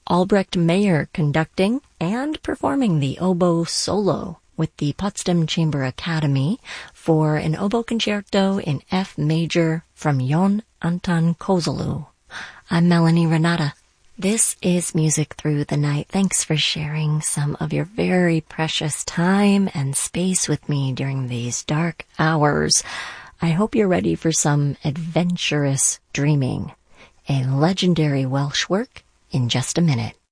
Albrecht Meyer conducting and performing the oboe solo with the Potsdam Chamber Academy for an oboe concerto in F major from Jon Anton Kozellu. I'm Melanie Renata. This is Music Through the Night. Thanks for sharing some of your very precious time and space with me during these dark hours. I hope you're ready for some adventurous dreaming. A legendary Welsh work in just a minute.